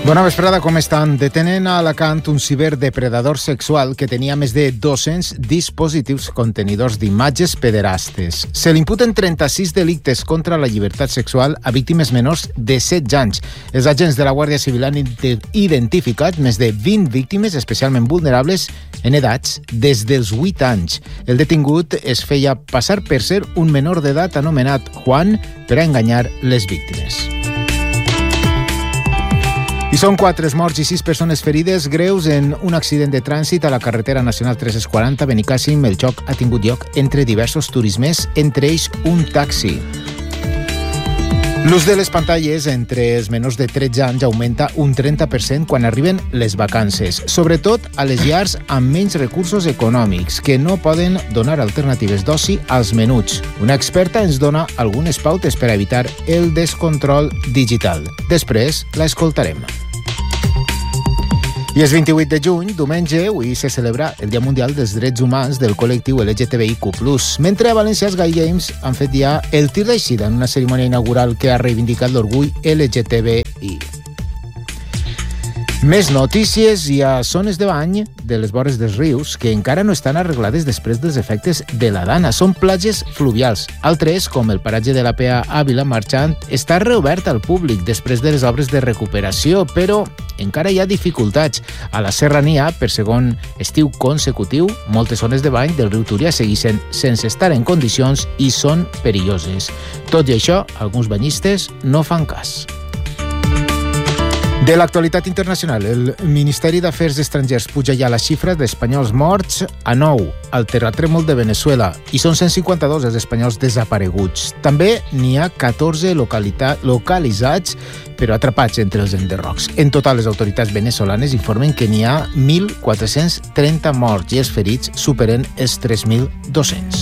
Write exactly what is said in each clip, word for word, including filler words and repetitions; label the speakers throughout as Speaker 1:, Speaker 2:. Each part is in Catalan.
Speaker 1: Bona vesprada, com estan? Detenen a Alacant un ciberdepredador sexual que tenia més de dos-cents dispositius contenidors d'imatges pederastes. Se li imputen trenta-sis delictes contra la llibertat sexual a víctimes menors de setze anys. Els agents de la Guàrdia Civil han identificat més de vint víctimes especialment vulnerables en edats des dels vuit anys. El detingut es feia passar per ser un menor d'edat anomenat Juan per a enganyar les víctimes. I són quatre morts i sis persones ferides greus en un accident de trànsit a la carretera nacional tres-cents quaranta a Benicàssim. El xoc ha tingut lloc entre diversos turismes, entre ells un taxi. L'ús de les pantalles entre els menors de tretze anys augmenta un trenta per cent quan arriben les vacances, sobretot a les llars amb menys recursos econòmics, que no poden donar alternatives d'oci als menuts. Una experta ens dona algunes pautes per a evitar el descontrol digital. Després la escoltarem. I és vint-i-vuit de juny, diumenge, avui se celebra el Dia Mundial dels Drets Humans del col·lectiu L G T B I Q plus, mentre a València els Gay Games han fet ja el tir d'eixida en una cerimònia inaugural que ha reivindicat l'orgull L G T B I. Més notícies. Hi ha zones de bany de les vores dels rius que encara no estan arreglades després dels efectes de la Dana. Són platges fluvials. Altres, com el paratge de la P A Àvila Marchant, està reobert al públic després de les obres de recuperació, però encara hi ha dificultats. A la Serrania, per segon estiu consecutiu, moltes zones de bany del riu Túria segueixen sense estar en condicions i són perilloses. Tot i això, alguns banyistes no fan cas. De l'actualitat internacional, el Ministeri d'Afers Estrangers puja ja la xifra d'espanyols morts a nou al terratrèmol de Venezuela i són cent cinquanta-dos els espanyols desapareguts. També n'hi ha catorze localitzats però atrapats entre els enderrocs. En total, les autoritats venezolanes informen que n'hi ha mil quatre-cents trenta morts i els ferits superen els tres mil dos-cents.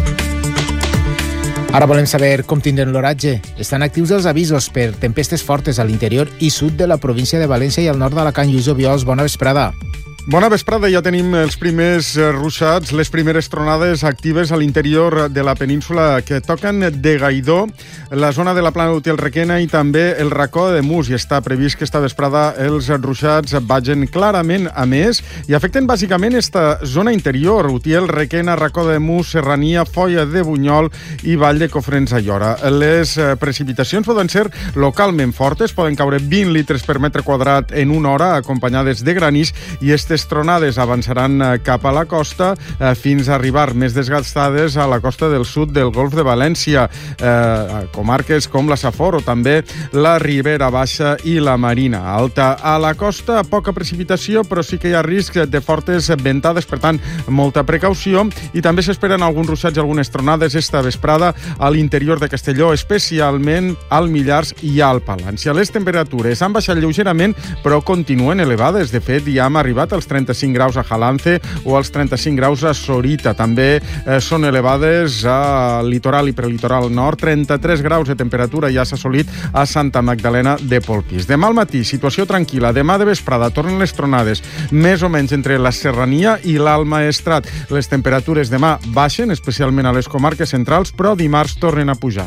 Speaker 1: Ara volem saber com tindran l'oratge. Estan actius els avisos per tempestes fortes a l'interior i sud de la província de València i al nord d'Alacant. Lluís Obiols, bona vesprada.
Speaker 2: Bona vesprada, ja tenim els primers ruixats, les primeres tronades actives a l'interior de la península que toquen de Gaidó, la zona de la Plana d'Utiel-Requena i també el racó de Mus, i està previst que esta vesprada els ruixats vagin clarament a més i afecten bàsicament esta zona interior, Utiel-Requena, racó de Mus, Serrania, Foia de Bunyol i Vall de Cofrents a Llora. Les precipitacions poden ser localment fortes, poden caure vint litres per metre quadrat en una hora, acompanyades de granís, i aquestes tronades avançaran cap a la costa eh, fins a arribar més desgastades a la costa del sud del Golf de València, eh, comarques com la Safor o també la Ribera Baixa i la Marina Alta. A la costa, poca precipitació, però sí que hi ha risc de fortes ventades, per tant, molta precaució, i també s'esperen alguns ruixats i algunes tronades esta vesprada a l'interior de Castelló, especialment al Millars i al Palància. Les temperatures han baixat lleugerament, però continuen elevades. De fet, ja hem arribat als trenta-cinc graus a Jalance o als trenta-cinc graus a Sorita. També eh, són elevades al litoral i prelitoral nord. trenta-tres graus de temperatura ja s'ha assolit a Santa Magdalena de Polpís. Demà al matí, situació tranquil·la. Demà de vesprada tornen les tronades, més o menys entre la Serrania i l'Alt Maestrat. Les temperatures demà baixen, especialment a les comarques centrals, però dimarts tornen a pujar.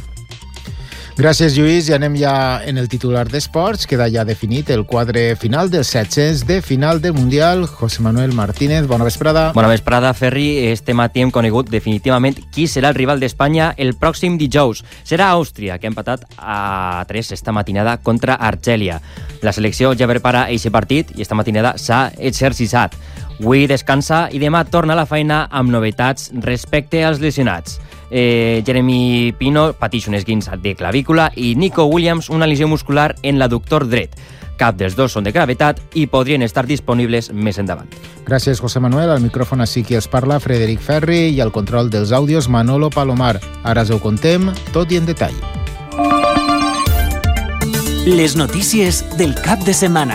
Speaker 1: Gràcies, Lluís. I anem ja en el titular d'esports. Queda ja definit el quadre final dels set-cents de final del Mundial. José Manuel Martínez, bona vesprada.
Speaker 3: Bona vesprada, Ferri. Este matí hem conegut definitivament qui serà el rival d'Espanya el pròxim dijous. Serà Àustria, que ha empatat a tres esta matinada contra Argèlia. La selecció ja prepara aquest partit i esta matinada s'ha exercitat. Avui descansa i demà torna a la feina amb novetats respecte als lesionats. Eh, Jeremy Pino pateix un esguinç de clavícula i Nico Williams una lesió muscular en l'adductor dret. Cap dels dos són de gravetat i podrien estar disponibles més endavant.
Speaker 1: Gràcies, José Manuel. Al micròfon així qui els parla, Frederic Ferri, i al control dels àudios, Manolo Palomar. Ara us ho contem tot i en detall.
Speaker 4: Les notícies del cap de setmana.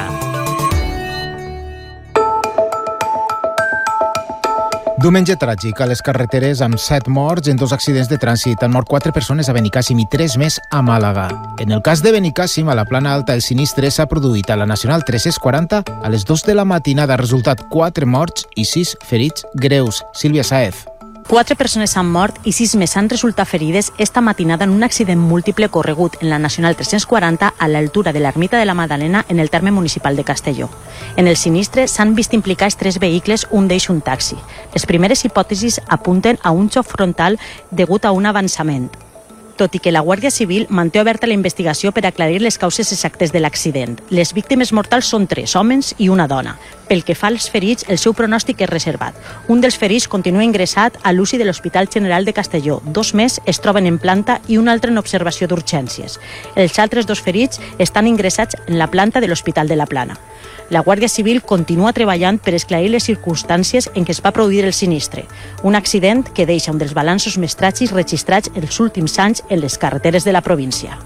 Speaker 1: Diumenge tràgic a les carreteres amb set morts en dos accidents de trànsit. Han mort quatre persones a Benicàssim i tres més a Màlaga. En el cas de Benicàssim, a la Plana Alta, el sinistre s'ha produït a la Nacional tres-cents quaranta a les dues de la matinada. Ha resultat quatre morts i sis ferits greus. Sílvia Sáez.
Speaker 5: Quatre persones han mort i sis més han resultat ferides esta matinada en un accident múltiple corregut en la Nacional tres-cents quaranta a l'altura de l'Ermita de la Madalena en el terme municipal de Castelló. En el sinistre s'han vist implicats tres vehicles, un d'ells un taxi. Les primeres hipòtesis apunten a un xoc frontal degut a un avançament, tot i que la Guàrdia Civil manté oberta la investigació per aclarir les causes exactes de l'accident. Les víctimes mortals són tres homes i una dona. Pel que fa als ferits, el seu pronòstic és reservat. Un dels ferits continua ingressat a l'U C I de l'Hospital General de Castelló. Dos més es troben en planta i un altre en observació d'urgències. Els altres dos ferits estan ingressats en la planta de l'Hospital de la Plana. La Guàrdia Civil continua treballant per esclarir les circumstàncies en què es va produir el sinistre. Un accident que deixa un dels balanços més tràgics registrats els últims anys en les carreteres de la província.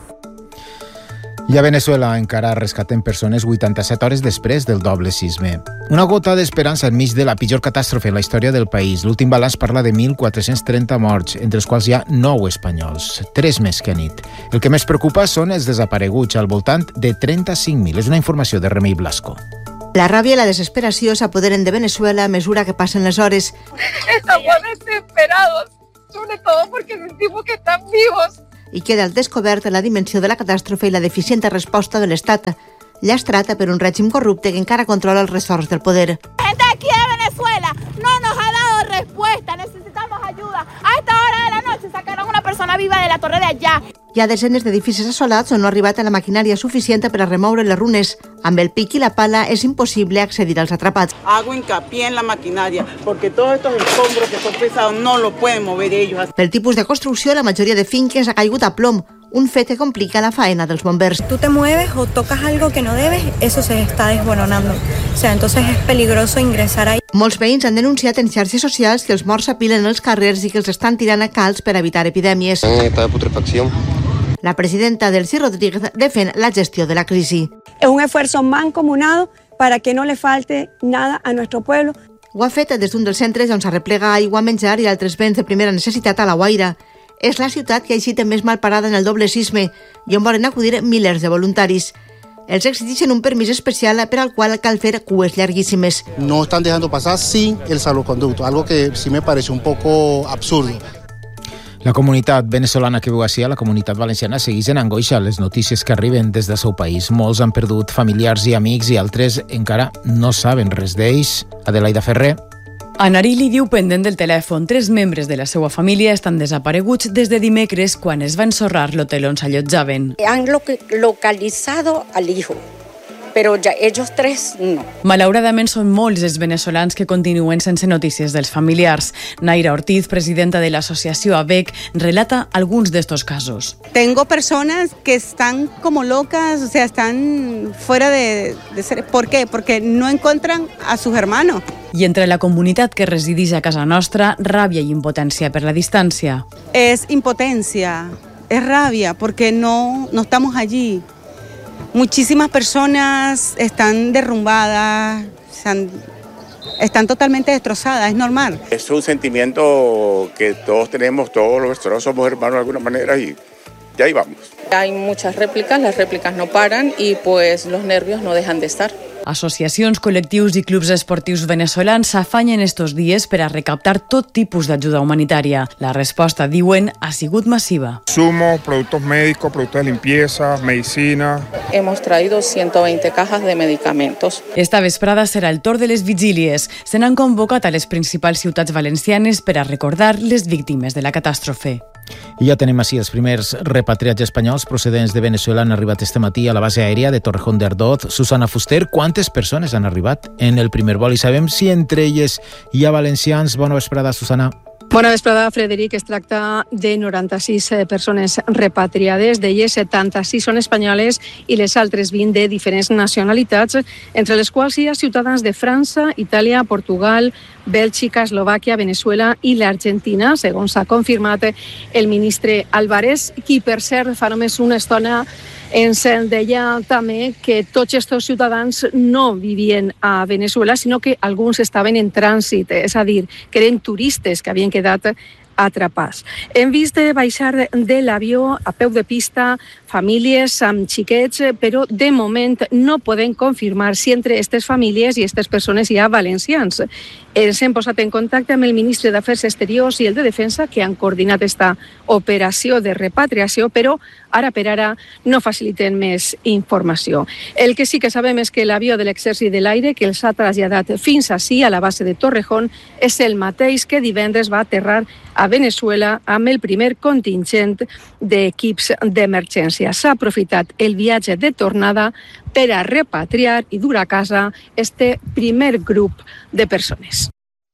Speaker 1: I a Venezuela encara rescaten persones vuitanta-set hores després del doble sisme. Una gota d'esperança enmig de la pitjor catàstrofe en la història del país. L'últim balanç parla de mil quatre-cents trenta morts, entre els quals hi ha nou espanyols, tres més que nit. El que més preocupa són els desapareguts, al voltant de trenta-cinc mil. És una informació de Remei Blasco.
Speaker 6: La ràbia i la desesperació s'apoderen de Venezuela a mesura que passen les hores.
Speaker 7: Estamos desesperados, sobre todo porque sentimos que están vivos.
Speaker 6: I queda al descobert la dimensió de la catàstrofe i la deficient resposta de l'Estat, llastrata per un règim corrupte que encara controla els ressorts del poder.
Speaker 7: La gente aquí de Venezuela no nos ha dado respuesta, necesitamos ayuda. A esta hora de la noche sacaron una persona viva de la torre de allá.
Speaker 6: Hi ha desenes d'edificis assolats on no ha arribat a la maquinària suficient per a remoure les runes. Amb el pic i la pala és impossible accedir als atrapats.
Speaker 8: Hago hincapié en la maquinaria, porque todos estos escombros que son pesados no lo pueden mover ellos.
Speaker 6: Pel tipus de construcció, la majoria de finques ha caigut a plom, un fet que complica la faena dels bombers.
Speaker 9: Tú te mueves o tocas algo que no debes, eso se está desboronando. O sea, entonces es peligroso ingresar ahí.
Speaker 6: Molts veïns han denunciat en xarxes socials que els morts s'apilen als carrers i que els estan tirant a calç per evitar epidèmies.
Speaker 10: En estat de putrefacció.
Speaker 6: La presidenta Delcy Rodríguez defèn la gestió de la crisi.
Speaker 11: Es un esfuerzo mancomunado para que no le falte nada a nuestro pueblo.
Speaker 6: Ho ha fet des d'un dels centres on s'arreplega aigua, menjar i altres béns de primera necessitat a La Guaira. És la ciutat que ha eixit més mal parada en el doble sisme i on volen acudir milers de voluntaris. Els exigeixen un permís especial per al qual cal fer cues llarguíssimes.
Speaker 12: No están dejando pasar sin el salvoconducto, algo que sí me parece un poco absurdo.
Speaker 1: La comunitat venezolana que viu així a la comunitat valenciana segueix en angoixa les notícies que arriben des del seu país. Molts han perdut familiars i amics i altres encara no saben res d'ells. Adelaida Ferrer.
Speaker 13: Anari li diu pendent del telèfon. Tres membres de la seva família estan desapareguts des de dimecres quan es va ensorrar l'hotel on s'allotjaven.
Speaker 14: Han localizado al hijo, però ja ells tres no.
Speaker 13: Malauradament són molts els venezolans que continuen sense notícies dels familiars. Naira Ortiz, presidenta de l'associació A B E C, relata alguns d'estos casos.
Speaker 15: Tengo personas que están como locas, o sea, están fuera de, de ser. ¿Por qué? Porque no encuentran a sus hermanos.
Speaker 13: I entre la comunitat que resideix a casa nostra, ràbia i impotència per la distància.
Speaker 15: Es impotencia, es rabia, porque no, no estamos allí. Muchísimas personas están derrumbadas, están, están totalmente destrozadas, es normal.
Speaker 16: Es un sentimiento que todos tenemos, todos los venezolanos somos hermanos de alguna manera y ya ahí vamos.
Speaker 17: Hay muchas réplicas, las réplicas no paran y pues los nervios no dejan de estar.
Speaker 13: Associacions, col·lectius i clubs esportius venezolans s'afanyen estos dies per a recaptar tot tipus d'ajuda humanitària. La resposta, diuen, ha sigut massiva.
Speaker 18: Insumos, productos médicos, productos de limpieza, medicina.
Speaker 17: Hemos traído ciento veinte cajas de medicamentos.
Speaker 13: Esta vesprada serà el torn de les vigílies. Se n'han convocat a les principals ciutats valencianes per a recordar les víctimes de la catàstrofe.
Speaker 1: I ja tenim així els primers repatriats espanyols procedents de Venezuela han arribat este matí a la base aèria de Torrejón de Ardoz. Susana Fuster, quantes persones han arribat en el primer vol i sabem si entre elles hi ha valencians? Bona vesprada, Susana.
Speaker 19: Bona vesprada, Frederic. Es tracta de noranta-sis persones repatriades, d'elles setanta-sis són espanyoles i les altres vint de diferents nacionalitats, entre les quals hi ha ciutadans de França, Itàlia, Portugal, Bèlgica, Eslovàquia, Venezuela i l'Argentina, segons s'ha confirmat el ministre Álvarez, qui, per cert, fa només una estona ens deia també que tots aquests ciutadans no vivien a Venezuela, sinó que alguns estaven en trànsit, és a dir, que eren turistes que havien quedat atrapats. Hem vist baixar de l'avió a peu de pista famílies amb xiquets, però de moment no podem confirmar si entre aquestes famílies i aquestes persones hi ha valencians. Ens hem posat en contacte amb el ministre d'Afers Exteriors i el de Defensa, que han coordinat esta operació de repatriació, però ara per ara no faciliten més informació. El que sí que sabem és que l'avió de l'Exèrcit de l'Aire, que els ha traslladat fins ací, a la base de Torrejón, és el mateix que divendres va aterrar a Venezuela amb el primer contingent d'equips d'emergència. S'ha aprofitat el viatge de tornada per a repatriar i dur a casa este primer grup de persones.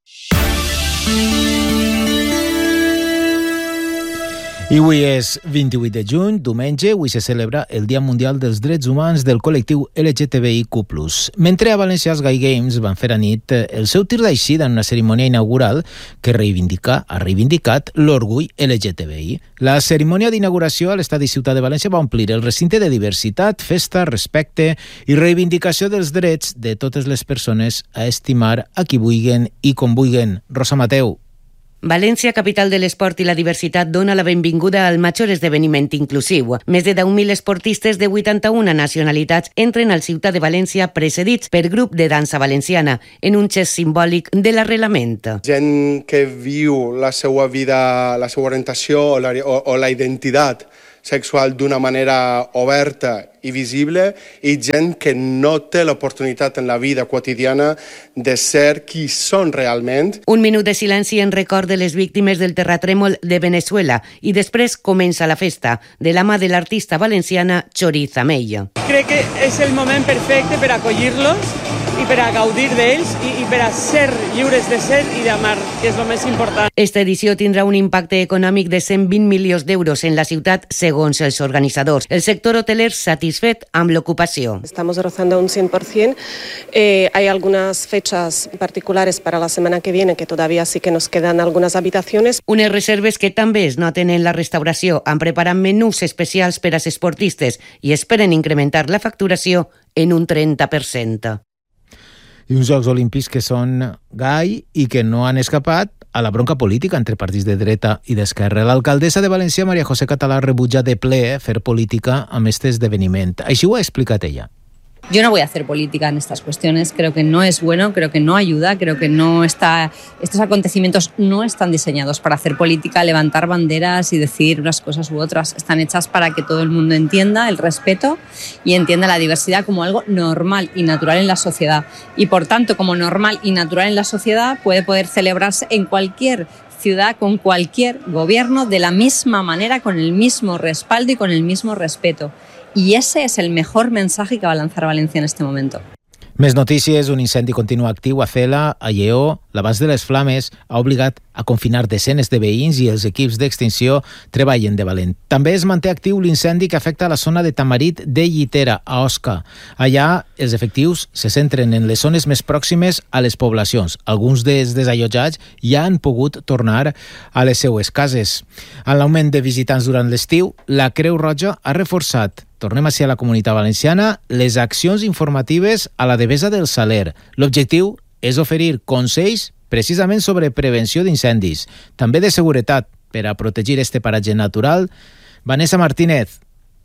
Speaker 1: I avui és vint-i-vuit de juny, diumenge, avui se celebra el Dia Mundial dels Drets Humans del col·lectiu L G T B I Q plus. Mentre a València els Gay Games van fer a nit el seu tir d'eixida en una cerimònia inaugural que reivindica, ha reivindicat l'orgull L G T B I. La cerimònia d'inauguració a l'Estadi Ciutat de València va omplir el recinte de diversitat, festa, respecte i reivindicació dels drets de totes les persones a estimar a qui vulguin i com vulguin. Rosa Mateu.
Speaker 10: València, capital de l'esport i la diversitat, dona la benvinguda al major esdeveniment inclusiu. Més de deu mil esportistes de vuitanta-una nacionalitats entren al Ciutat de València precedits per grup de dansa valenciana, en un gest simbòlic de l'arrelament.
Speaker 20: Gent que viu la seva vida, la seva orientació o la, o, o la identitat sexual d'una manera oberta i visible, i gent que no té l'oportunitat en la vida quotidiana de ser qui són realment.
Speaker 10: Un minut de silenci en record de les víctimes del terratrèmol de Venezuela i després comença la festa de la mà de l'artista valenciana Choriza Mella.
Speaker 21: Crec que és el moment perfecte per acollir-los i per a gaudir d'ells i, i per a ser lliures de ser i d'amar, que és el més important.
Speaker 10: Esta edició tindrà un impacte econòmic de cent vint milions d'euros en la ciutat, segons els organitzadors. El sector hoteler satisfet amb l'ocupació.
Speaker 22: Estamos rozando un cien por ciento. Eh, hay algunas fechas particulares para la semana que viene que todavía sí que nos quedan algunas habitaciones.
Speaker 10: Unes reserves que també es noten en la restauració. Han preparat menús especials per als esportistes i esperen incrementar la facturació en un trenta per cent.
Speaker 1: I uns Jocs Olímpics que són gai i que no han escapat a la bronca política entre partits de dreta i d'esquerra. L'alcaldessa de València, Maria José Català, rebutja de ple fer política amb aquest esdeveniment. Així ho ha explicat ella.
Speaker 23: Yo no voy a hacer política en estas cuestiones, creo que no es bueno, creo que no ayuda, creo que no está, estos acontecimientos no están diseñados para hacer política, levantar banderas y decir unas cosas u otras, están hechas para que todo el mundo entienda el respeto y entienda la diversidad como algo normal y natural en la sociedad, y por tanto como normal y natural en la sociedad puede poder celebrarse en cualquier ciudad con cualquier gobierno de la misma manera, con el mismo respaldo y con el mismo respeto. Y ese es el mejor mensaje que va a lanzar Valencia en este momento.
Speaker 1: Més notícies. Un incendi continu actiu a Cela, a Lleó. L'abast de les flames ha obligat a confinar desenes de veïns i els equips d'extinció treballen de valent. També es manté actiu l'incendi que afecta la zona de Tamarit de Llitera, a Osca. Allà els efectius se centren en les zones més pròximes a les poblacions. Alguns dels desallotjats ja han pogut tornar a les seues cases. En l'augment de visitants durant l'estiu, la Creu Roja ha reforçat, tornem a ser a la Comunitat Valenciana, les accions informatives a la Devesa del Saler. L'objectiu és oferir consells precisament sobre prevenció d'incendis, també de seguretat per a protegir este paratge natural. Vanessa Martínez.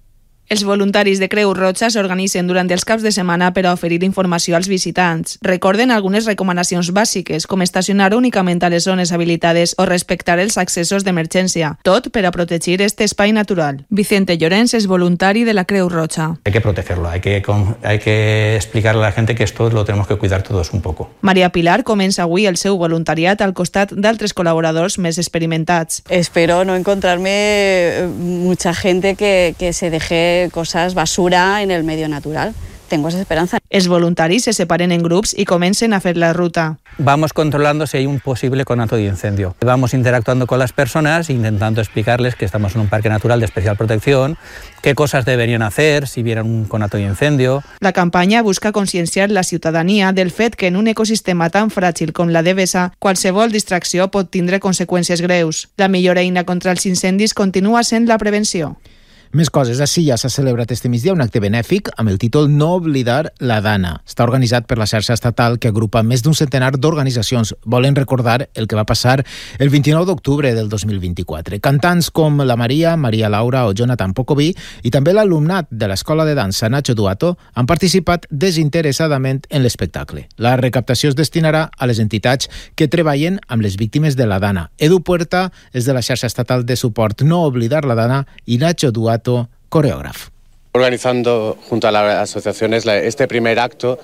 Speaker 24: Els voluntaris de Creu Roja s'organitzen durant els caps de setmana per a oferir informació als visitants. Recorden algunes recomanacions bàsiques, com estacionar únicament a les zones habilitades o respectar els accessos d'emergència, tot per a protegir este espai natural. Vicente Llorens és voluntari de la Creu Roja.
Speaker 25: Hay que protegerlo, hay que, hay que explicarle a la gente que esto lo tenemos que cuidar todos un poco.
Speaker 24: Maria Pilar comença avui el seu voluntariat al costat d'altres col·laboradors més experimentats.
Speaker 26: Espero no encontrarme mucha gente que, que se deje cosas basura en el medio natural. Tengo esa esperanza.
Speaker 24: Els voluntaris se separen en grups y comencen a hacer la ruta.
Speaker 25: Vamos controlando si hay un posible conato de incendio. Vamos interactuando con las personas, intentando explicarles que estamos en un parque natural de especial protección, qué cosas deberían hacer si vieran un conato de incendio.
Speaker 24: La campanya busca conscienciar la ciutadania del fet que en un ecosistema tan fràgil com la Devesa, qualsevol distracció pot tindre conseqüències greus. La millor eina contra els incendis continua sent la prevenció.
Speaker 1: Més coses. A Silla s'ha celebrat este migdia un acte benèfic amb el títol No oblidar la Dana. Està organitzat per la xarxa estatal que agrupa més d'un centenar d'organitzacions. Volen recordar el que va passar el vint-i-nou d'octubre del dos mil vint-i-quatre. Cantants com la Maria, Maria Laura o Jonathan Pocoví i també l'alumnat de l'escola de dansa Nacho Duato han participat desinteressadament en l'espectacle. La recaptació es destinarà a les entitats que treballen amb les víctimes de la Dana. Edu Puerta és de la xarxa estatal de suport No oblidar la Dana i Nacho Duato, coreógrafo.
Speaker 2: Organizando junto a las asociaciones este primer acto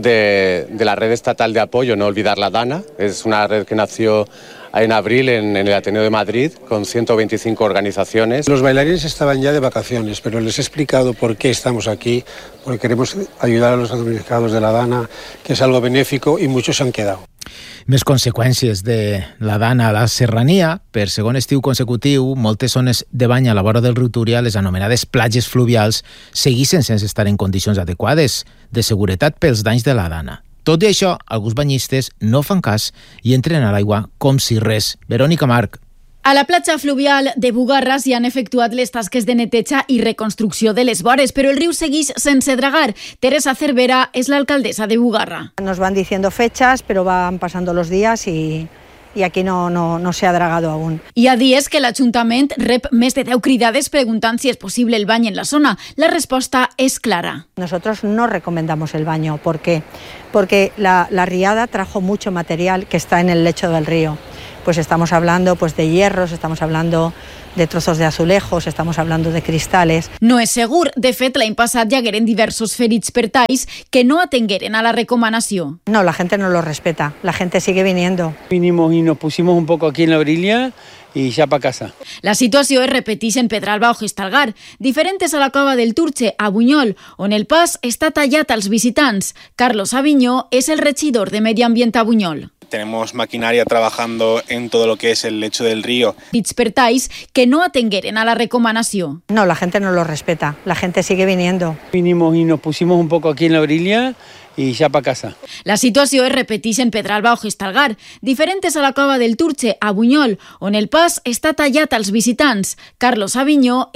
Speaker 2: de, de la red estatal de apoyo No olvidar la Dana. Es una red que nació en abril en, en el Ateneo de Madrid con ciento veinticinco organizaciones.
Speaker 3: Los bailarines estaban ya de vacaciones, pero les he explicado por qué estamos aquí, porque queremos ayudar a los damnificados de la Dana, que es algo benéfico, y muchos se han quedado.
Speaker 1: Més conseqüències de la Dana a la Serrania. Per segon estiu consecutiu, moltes zones de bany a la vora del riu Túria, les anomenades platges fluvials, seguissin sense estar en condicions adequades de seguretat pels danys de la Dana. Tot i això, alguns banyistes no fan cas i entren a l'aigua com si res. Verònica Marc.
Speaker 4: A la platja fluvial de Bugarra s'hi han efectuat les tasques de neteja i reconstrucció de les vores, però el riu segueix sense dragar. Teresa Cervera és l'alcaldessa de Bugarra.
Speaker 5: Nos van diciendo fechas, pero van pasando los días y... y aquí no, no, no se ha dragado aún.
Speaker 4: Hi ha dies que l'Ajuntament rep més de deu cridades preguntant si és possible el bany en la zona. La resposta és clara.
Speaker 5: Nosotros no recomendamos el baño. ¿Por qué? Porque la, la riada trajo mucho material que está en el lecho del río. Pues estamos hablando pues, de hierros, estamos hablando de trozos de azulejos, estamos hablando de cristales.
Speaker 4: No és segur. De fet, l'any passat hi hagueren diversos ferits per talls que no atengueren a la recomanació.
Speaker 5: No, la gente no lo respeta. La gente sigue viniendo.
Speaker 7: Vinimos y nos pusimos un poco aquí en la orilla i ja pa casa.
Speaker 4: La situació es repeteix en Pedralba o Gestalgar, diferents a la cova del Turche, a Bunyol, on el pas està tallat als visitants. Carlos Aviñó és el regidor de Medi Ambient a Bunyol.
Speaker 8: Tenemos maquinaria trabajando en todo lo que es el lecho del río.
Speaker 4: Ferits per talls que no atengueren a la recomanació.
Speaker 5: No, la gente no lo respeta. La gente sigue viniendo.
Speaker 7: Vinimos y nos pusimos un poco aquí en la orilla i ja pa casa.
Speaker 4: La situació es repeteix en Pedralba o Gestalgar, diferents a la cova del Turche, a Bunyol, on el pas està tallat als visitants. Carlos Aviñó